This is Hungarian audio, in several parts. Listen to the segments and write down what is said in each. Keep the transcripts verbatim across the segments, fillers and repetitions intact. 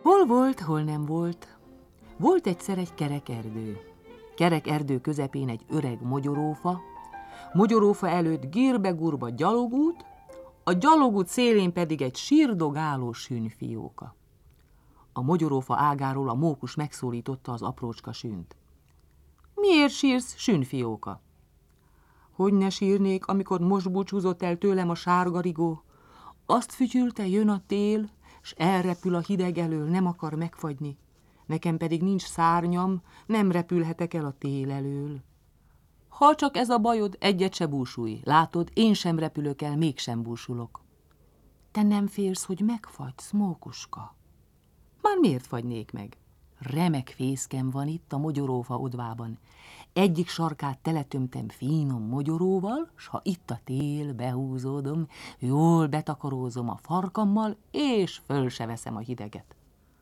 Hol volt, hol nem volt. Volt egyszer egy kerek erdő. Kerek erdő közepén egy öreg mogyorófa, mogyorófa előtt gírbe-gurba gyalogút, a gyalogút szélén pedig egy sírdogáló sünfióka. A mogyorófa ágáról a mókus megszólította az aprócska sünt. Miért sírsz, sünfióka? Hogy ne sírnék, amikor most búcsúzott el tőlem a sárgarigó? Azt fütyülte, jön a tél, s elrepül a hideg elől, nem akar megfagyni. Nekem pedig nincs szárnyam, nem repülhetek el a tél elől. Ha csak ez a bajod, egyet se búsulj. Látod, én sem repülök el, mégsem búsulok. Te nem félsz, hogy megfagysz, mókuska? Már miért fagynék meg? Remek fészkem van itt a mogyorófa odvában. Egyik sarkát teletömtem finom mogyoróval, s ha itt a tél, behúzódom, jól betakarózom a farkammal, és föl se veszem a hideget.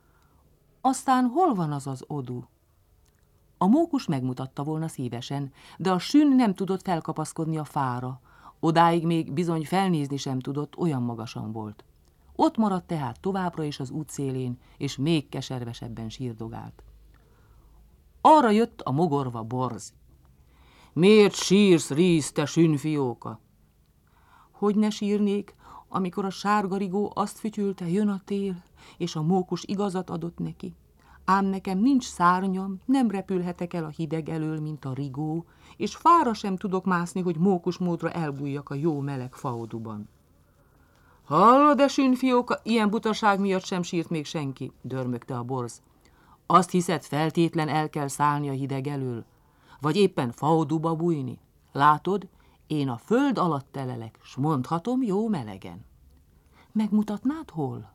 Aztán hol van az az odu? A mókus megmutatta volna szívesen, de a sün nem tudott felkapaszkodni a fára. Odáig még bizony felnézni sem tudott, olyan magasan volt. Ott maradt tehát továbbra is az út szélén, és még keservesebben sírdogált. Arra jött a mogorva borz. Miért sírsz, ríz, te sünfióka? Hogy ne sírnék, amikor a sárgarigó azt fütyülte, jön a tél, és a mókus igazat adott neki. Ám nekem nincs szárnyam, nem repülhetek el a hideg elől, mint a rigó, és fára sem tudok mászni, hogy mókus módra elbújjak a jó meleg faoduban. Hallod, de sünfióka, ilyen butaság miatt sem sírt még senki, dörmögte a borz. Azt hiszed, feltétlen el kell szállni a hideg elől? Vagy éppen faoduba bújni? Látod, én a föld alatt telelek, s mondhatom jó melegen. Megmutatnád hol?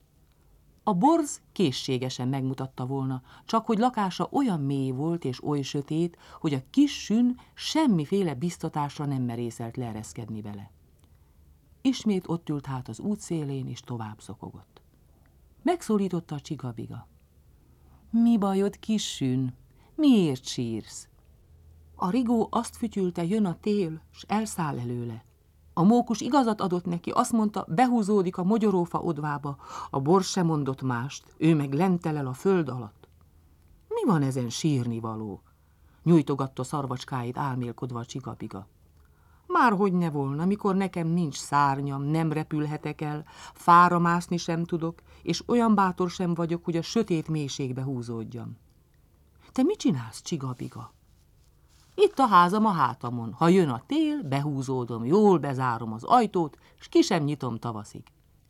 A borz készségesen megmutatta volna, csak hogy lakása olyan mély volt és oly sötét, hogy a kis sün semmiféle biztatásra nem merészelt leereszkedni vele. Ismét ott ült hát az út szélén, és tovább szokogott. Megszólította a csigabiga. Mi bajod, kis sün? Miért sírsz? A rigó azt fütyülte, jön a tél, s elszáll előle. A mókus igazat adott neki, azt mondta, behúzódik a mogyorófa odvába. A borz sem mondott mást, ő meg lentelel a föld alatt. Mi van ezen sírnivaló? Nyújtogatta szarvacskáit álmélkodva a csigabiga. Márhogy ne volna, mikor nekem nincs szárnyam, nem repülhetek el, fára mászni sem tudok, és olyan bátor sem vagyok, hogy a sötét mélységbe húzódjam. Te mit csinálsz, csigabiga? Itt a házam a hátamon. Ha jön a tél, behúzódom, jól bezárom az ajtót, s ki sem nyitom tavaszig.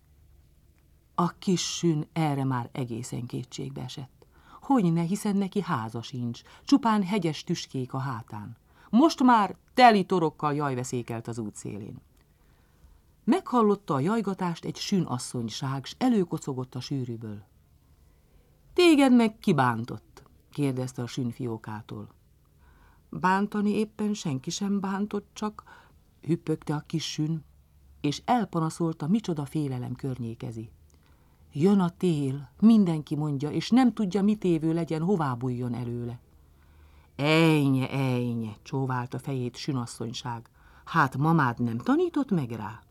A kis sün erre már egészen kétségbe esett. Hogyne, hiszen neki háza sincs, csupán hegyes tüskék a hátán. Most már teli torokkal jajveszékelt az út szélén. Meghallotta a jajgatást egy sünasszonyság, s előkocogott a sűrűből. Téged meg ki bántott? Kérdezte a sünfiókától. Bántani éppen senki sem bántott, csak hüppögte a kis sün, és elpanaszolta, micsoda félelem környékezi. Jön a tél, mindenki mondja, és nem tudja, mit évő legyen, hová bújjon előle. Ejnye, ejnye, csóvált a fejét sünasszonyság. Hát mamád nem tanított meg rá?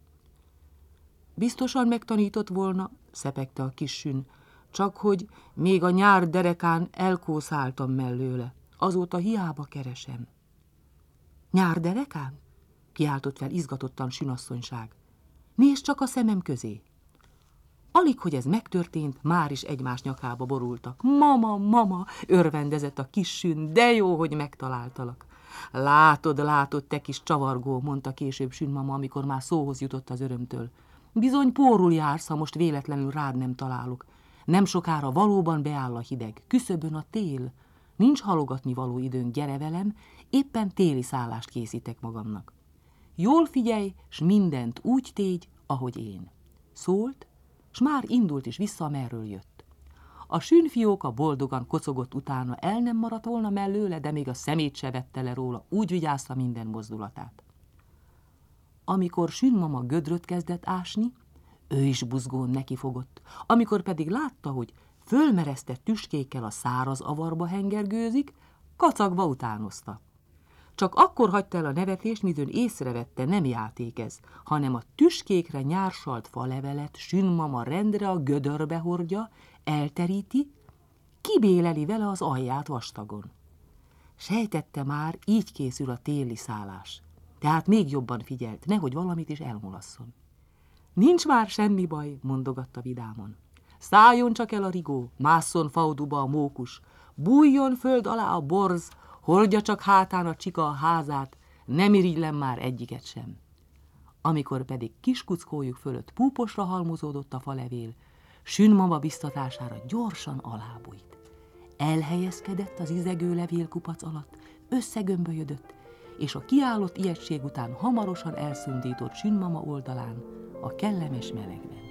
Biztosan megtanított volna, szepegte a kis sün, csak hogy még a nyár derekán elkószáltam mellőle. Azóta hiába keresem. Nyár derekán? Kiáltott fel izgatottan sünasszonyság. Nézd csak a szemem közé. Alig, hogy ez megtörtént, már is egymás nyakába borultak. Mama, mama, örvendezett a kis sün, de jó, hogy megtaláltalak. Látod, látod, te kis csavargó, mondta később sünmama, amikor már szóhoz jutott az örömtől. Bizony pórul jársz, ha most véletlenül rád nem találok. Nem sokára valóban beáll a hideg, küszöbön a tél. Nincs halogatni való időnk, gyere velem, éppen téli szállást készítek magamnak. Jól figyelj, s mindent úgy tégy, ahogy én. Szólt, s már indult is vissza, amerről jött. A sünfióka boldogan kocogott utána, el nem maradt volna mellőle, de még a szemét se vette le róla, úgy vigyázta minden mozdulatát. Amikor sünmama gödröt kezdett ásni, ő is buzgón nekifogott. Amikor pedig látta, hogy fölmeresztett tüskékkel a száraz avarba hengergőzik, kacagva utánozta. Csak akkor hagyta el a nevetést, midőn észrevette, nem játék ez, hanem a tüskékre nyársalt falevelet sünmama rendre a gödörbe hordja, elteríti, kibéleli vele az alját vastagon. Sejtette már, így készül a téli szállás. Tehát még jobban figyelt, nehogy valamit is elmulasszon. Nincs már semmi baj, mondogatta vidáman. Szálljon csak el a rigó, másszon fauduba a mókus, bújjon föld alá a borz, hordja csak hátán a csika a házát, nem irigylem már egyiket sem. Amikor pedig kiskuckójuk fölött púposra halmozódott a falevél, Sünmama biztatására gyorsan alábújt. Elhelyezkedett az izegő levélkupac alatt, összegömbölyödött, és a kiállott ijegység után hamarosan elszundított Sünmama oldalán a kellemes melegben.